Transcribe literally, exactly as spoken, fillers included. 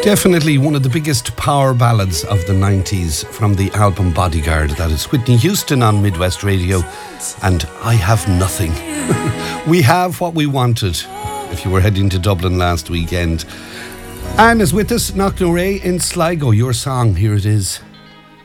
Definitely one of the biggest power ballads of the nineties from the album Bodyguard. That is Whitney Houston on Midwest Radio and I Have Nothing. We have what we wanted if you were heading to Dublin last weekend. Anne is with us, Knocknaray in Sligo. Your song, here it is.